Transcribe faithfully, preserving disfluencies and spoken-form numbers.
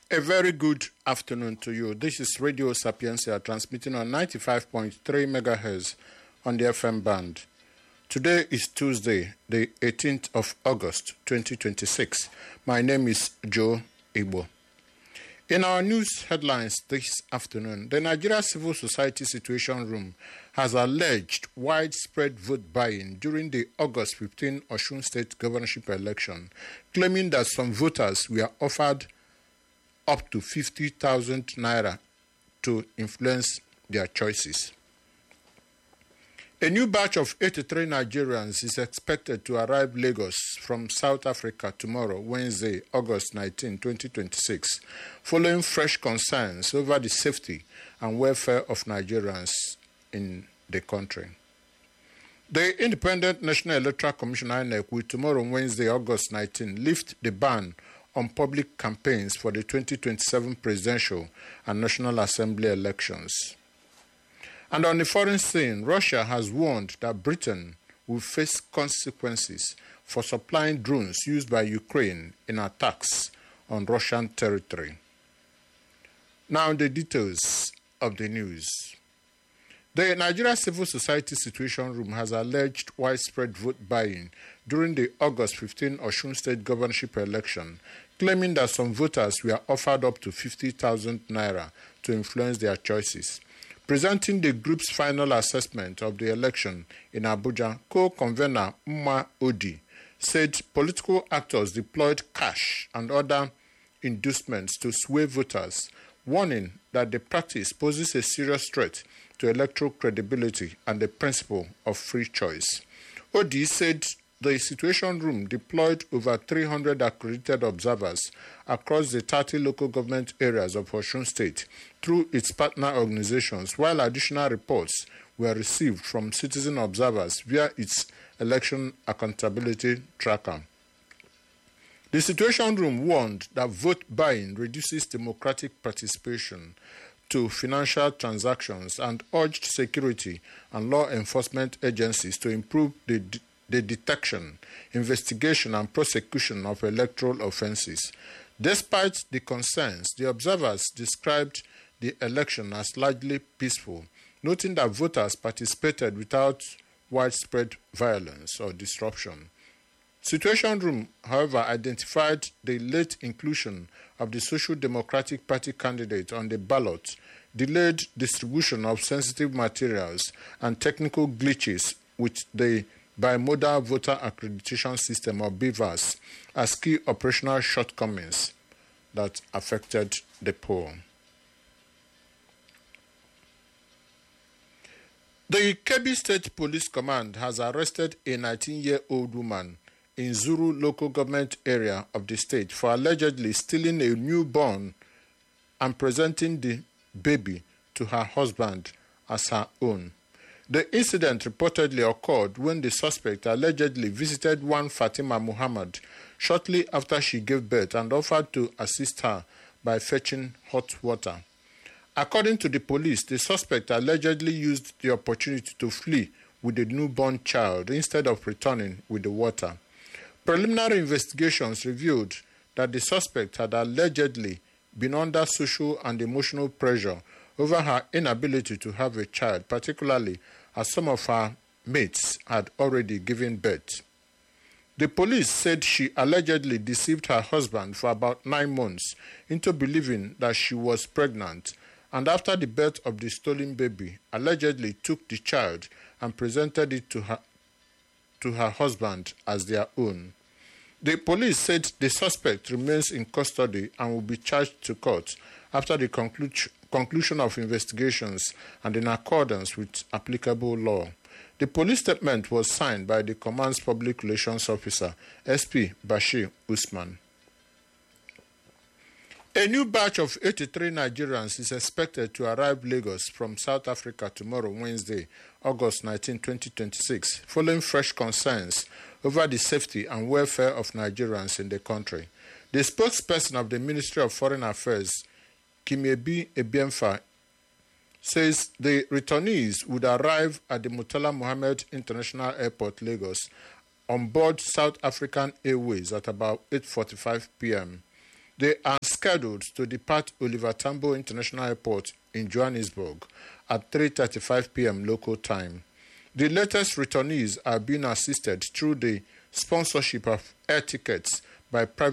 A very good afternoon to you. This is Radio Sapientia transmitting on ninety-five point three megahertz on the F M band. Today is Tuesday, the eighteenth of August, twenty twenty-six. My name is Joe Igbo. In our news headlines this afternoon, the Nigeria Civil Society Situation Room has alleged widespread vote buying during the August fifteenth Osun State governorship election, claiming that some voters were offered up to fifty thousand naira to influence their choices. A new batch of eighty-three Nigerians is expected to arrive Lagos from South Africa tomorrow, Wednesday, August nineteenth, twenty twenty-six, following fresh concerns over the safety and welfare of Nigerians in the country. The Independent National Electoral Commission I N E C will tomorrow, Wednesday, August nineteenth, lift the ban on public campaigns for the twenty twenty-seven presidential and National Assembly elections. And on the foreign scene, Russia has warned that Britain will face consequences for supplying drones used by Ukraine in attacks on Russian territory. Now the details of the news. The Nigeria Civil Society Situation Room has alleged widespread vote buying during the August fifteenth Osun State governorship election, claiming that some voters were offered up to fifty thousand naira to influence their choices. Presenting the group's final assessment of the election in Abuja, co-convener Umma Odi said political actors deployed cash and other inducements to sway voters, warning that the practice poses a serious threat to electoral credibility and the principle of free choice. Odi said the Situation Room deployed over three hundred accredited observers across the thirty local government areas of Osun State through its partner organizations, while additional reports were received from citizen observers via its election accountability tracker. The Situation Room warned that vote buying reduces democratic participation to financial transactions and urged security and law enforcement agencies to improve the the detection, investigation, and prosecution of electoral offences. Despite the concerns, the observers described the election as largely peaceful, noting that voters participated without widespread violence or disruption. Situation Room, however, identified the late inclusion of the Social Democratic Party candidate on the ballot, delayed distribution of sensitive materials, and technical glitches with the Bimodal Voter Accreditation System, or B V A S, as key operational shortcomings that affected the poll. The Kebbi State Police Command has arrested a nineteen-year-old woman in Zuru local government area of the state for allegedly stealing a newborn and presenting the baby to her husband as her own. The incident reportedly occurred when the suspect allegedly visited one Fatima Muhammad shortly after she gave birth and offered to assist her by fetching hot water. According to the police, the suspect allegedly used the opportunity to flee with the newborn child instead of returning with the water. Preliminary investigations revealed that the suspect had allegedly been under social and emotional pressure over her inability to have a child, particularly as some of her mates had already given birth. The police said she allegedly deceived her husband for about nine months into believing that she was pregnant, and after the birth of the stolen baby, allegedly took the child and presented it to her, to her husband as their own. The police said the suspect remains in custody and will be charged to court after the conclusion conclusion of investigations and in accordance with applicable law. The police statement was signed by the command's public relations officer, S P Bashir Usman. A new batch of eighty-three Nigerians is expected to arrive Lagos from South Africa tomorrow, Wednesday, August nineteenth, twenty twenty-six, following fresh concerns over the safety and welfare of Nigerians in the country. The spokesperson of the Ministry of Foreign Affairs, Kimebi Ebiemfa, says the returnees would arrive at the Murtala Mohammed International Airport, Lagos, on board South African Airways at about eight forty-five p.m. They are scheduled to depart Oliver Tambo International Airport in Johannesburg at three thirty-five p.m. local time. The latest returnees are being assisted through the sponsorship of air tickets by private